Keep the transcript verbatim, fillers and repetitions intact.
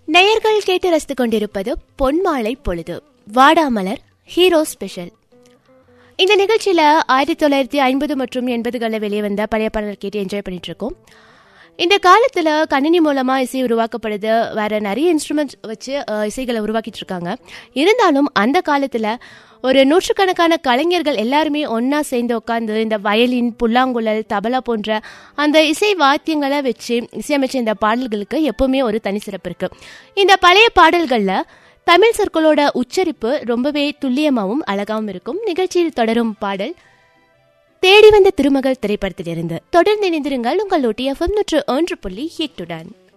நேயர்கள் கேட்டு ரசித்துக் கொண்டிருப்பது பொன்மாலை பொழுது வாடாமலர் ஹீரோ ஸ்பெஷல். இந்த நிகழ்ச்சியில ஆயிரத்தி தொள்ளாயிரத்தி ஐம்பது மற்றும் எண்பதுகளில் வெளியே வந்த பழைய பாடல் கேட்டு என்ஜாய் பண்ணிட்டு இருக்கோம். இந்த காலத்துல கணினி மூலமா இசை உருவாக்கப்படுது, வேற நிறைய இன்ஸ்ட்ருமெண்ட்ஸ் வச்சு இசைகளை உருவாக்கிட்டு இருக்காங்க. இருந்தாலும் அந்த காலத்துல ஒரு நூற்றுக்கணக்கான கலைஞர்கள் எல்லாருமே ஒன்னா சேர்ந்து உட்காந்து இந்த வயலின், புல்லாங்குழல், தபலா போன்ற அந்த இசை வாத்தியங்களை வச்சு இசையமைச்ச இந்த பாடல்களுக்கு எப்பவுமே ஒரு தனி சிறப்பு இருக்கு. இந்த பழைய பாடல்கள்ல தமிழ் சொற்களோட உச்சரிப்பு ரொம்பவே துல்லியமாகவும் அழகாகவும் இருக்கும். நிகழ்ச்சியில் தொடரும் பாடல் தேடி வந்த திருமகள் திரைப்படத்திலிருந்து. தொடர்ந்து இணைந்திருங்கள் உங்கள் ஒட்டி எஃப்எம் நூற்று ஒன்று புள்ளி எட்டுடன்.